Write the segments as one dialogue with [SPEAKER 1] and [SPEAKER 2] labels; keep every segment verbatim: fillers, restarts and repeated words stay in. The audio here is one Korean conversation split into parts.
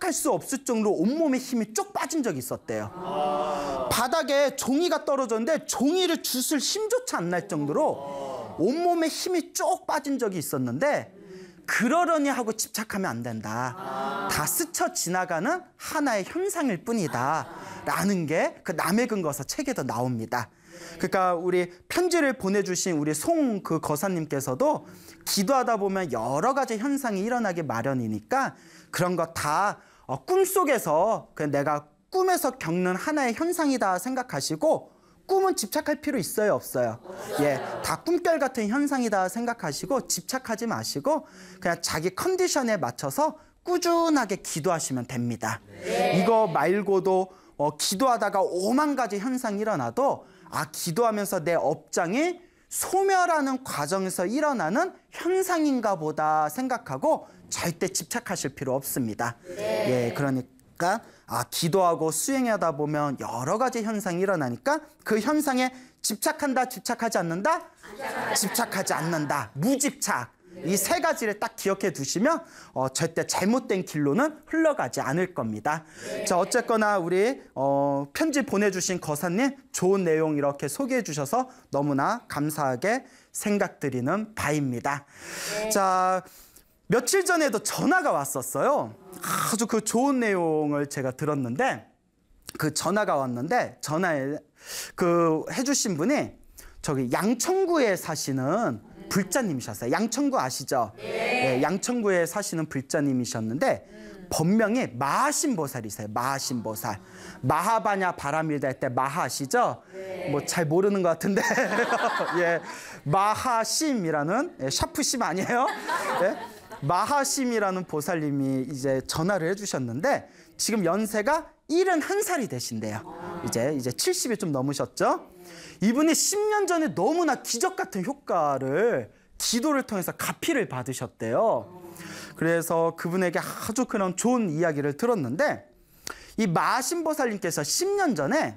[SPEAKER 1] 집착할 수 없을 정도로 온몸에 힘이 쭉 빠진 적이 있었대요. 아. 바닥에 종이가 떨어졌는데 종이를 주술 힘조차 안 날 정도로 온몸에 힘이 쭉 빠진 적이 있었는데 그러려니 하고 집착하면 안 된다. 아. 다 스쳐 지나가는 하나의 현상일 뿐이다. 라는 게 그 남의 근거서 책에도 나옵니다. 그러니까 우리 편지를 보내주신 우리 송 그 거사님께서도 기도하다 보면 여러 가지 현상이 일어나기 마련이니까 그런 거 다 어, 꿈속에서 그냥 내가 꿈에서 겪는 하나의 현상이다 생각하시고 꿈은 집착할 필요 있어요, 없어요? 예, 다 꿈결 같은 현상이다 생각하시고 집착하지 마시고 그냥 자기 컨디션에 맞춰서 꾸준하게 기도하시면 됩니다. 이거 말고도 어, 기도하다가 오만 가지 현상이 일어나도 아, 기도하면서 내 업장이 소멸하는 과정에서 일어나는 현상인가 보다 생각하고 절대 집착하실 필요 없습니다. 네. 예, 그러니까 아, 기도하고 수행하다 보면 여러 가지 현상이 일어나니까 그 현상에 집착한다, 집착하지 않는다? 집착하지 않는다. 무집착. 이 세 가지를 딱 기억해 두시면 어, 절대 잘못된 길로는 흘러가지 않을 겁니다. 네. 자, 어쨌거나 우리 어, 편지 보내주신 거사님 좋은 내용 이렇게 소개해 주셔서 너무나 감사하게 생각드리는 바입니다. 네. 자, 며칠 전에도 전화가 왔었어요. 아주 그 좋은 내용을 제가 들었는데 그 전화가 왔는데 전화에 그 해주신 분이 저기 양천구에 사시는 불자님이셨어요. 양천구 아시죠? 네. 네, 양천구에 사시는 불자님이셨는데 음. 본명이 마하신보살이세요. 마하신보살. 마하바냐 바람일다 할 때 마하 아시죠? 네. 뭐 잘 모르는 것 같은데 예, 마하심이라는 예, 샤프심 아니에요? 예? 마하심이라는 보살님이 이제 전화를 해주셨는데 지금 연세가 일흔한 살이 되신대요. 아. 이제 이제 칠십이 좀 넘으셨죠? 이분이 십 년 전에 너무나 기적 같은 효과를 기도를 통해서 가피를 받으셨대요. 그래서 그분에게 아주 그런 좋은 이야기를 들었는데 이 마하신보살님께서 십 년 전에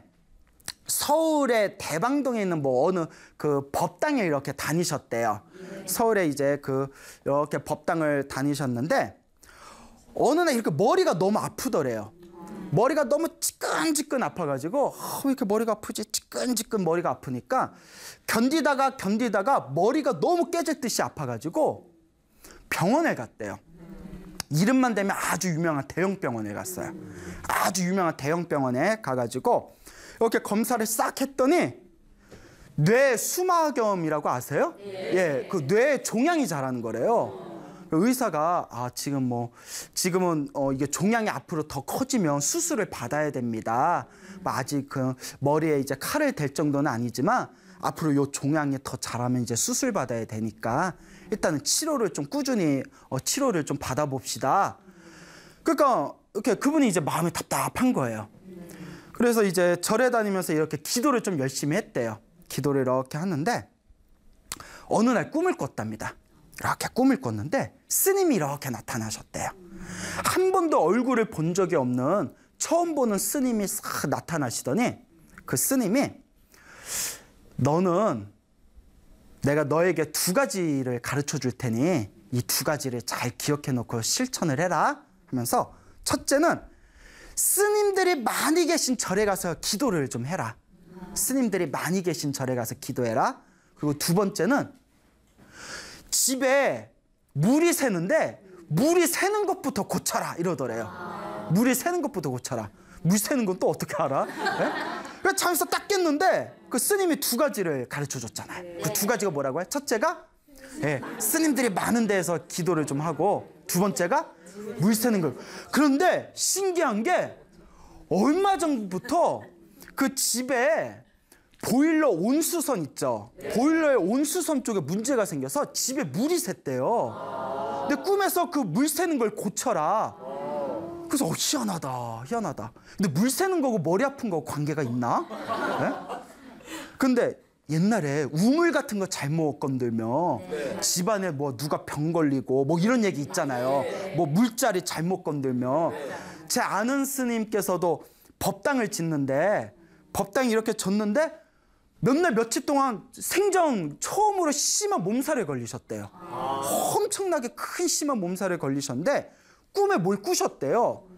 [SPEAKER 1] 서울의 대방동에 있는 뭐 어느 그 법당에 이렇게 다니셨대요. 서울에 이제 그 이렇게 법당을 다니셨는데 어느 날 이렇게 머리가 너무 아프더래요. 머리가 너무 찌끈찌끈 아파가지고 어, 왜 이렇게 머리가 아프지? 찌끈찌끈 머리가 아프니까 견디다가 견디다가 머리가 너무 깨질 듯이 아파가지고 병원에 갔대요. 이름만 대면 아주 유명한 대형 병원에 갔어요. 아주 유명한 대형 병원에 가가지고 이렇게 검사를 싹 했더니 뇌 수막염이라고 아세요? 예, 그 뇌 종양이 자라는 거래요. 의사가 아 지금 뭐 지금은 어 이게 종양이 앞으로 더 커지면 수술을 받아야 됩니다. 뭐 아직 그 머리에 이제 칼을 댈 정도는 아니지만 앞으로 요 종양이 더 자라면 이제 수술 받아야 되니까 일단은 치료를 좀 꾸준히 어 치료를 좀 받아봅시다. 그러니까 이렇게 그분이 이제 마음이 답답한 거예요. 그래서 이제 절에 다니면서 이렇게 기도를 좀 열심히 했대요. 기도를 이렇게 하는데 어느 날 꿈을 꿨답니다. 이렇게 꿈을 꿨는데 스님이 이렇게 나타나셨대요. 한 번도 얼굴을 본 적이 없는 처음 보는 스님이 싹 나타나시더니 그 스님이 너는 내가 너에게 두 가지를 가르쳐 줄 테니 이 두 가지를 잘 기억해 놓고 실천을 해라 하면서 첫째는 스님들이 많이 계신 절에 가서 기도를 좀 해라. 스님들이 많이 계신 절에 가서 기도해라. 그리고 두 번째는 집에 물이 새는데 물이 새는 것부터 고쳐라 이러더래요. 물이 새는 것부터 고쳐라. 물 새는 건 또 어떻게 알아? 네? 그래서 잠에서 딱 깼는데 그 스님이 두 가지를 가르쳐 줬잖아요. 그 두 가지가 뭐라고요? 첫째가 네, 스님들이 많은 데에서 기도를 좀 하고 두 번째가 물 새는 거. 그런데 신기한 게 얼마 전부터 그 집에 보일러 온수선 있죠. 네. 보일러의 온수선 쪽에 문제가 생겨서 집에 물이 샜대요. 아. 근데 꿈에서 그 물 새는 걸 고쳐라. 아. 그래서 어, 희한하다, 희한하다. 근데 물 새는 거고 머리 아픈 거하고 관계가 있나? 네? 근데 옛날에 우물 같은 거 잘못 건들면 네. 집안에 뭐 누가 병 걸리고 뭐 이런 얘기 있잖아요. 네. 뭐 물자리 잘못 건들면 네. 제 아는 스님께서도 법당을 짓는데 법당이 이렇게 졌는데 몇 날 며칠 동안 생전 처음으로 심한 몸살에 걸리셨대요. 아. 엄청나게 큰 심한 몸살에 걸리셨는데 꿈에 뭘 꾸셨대요.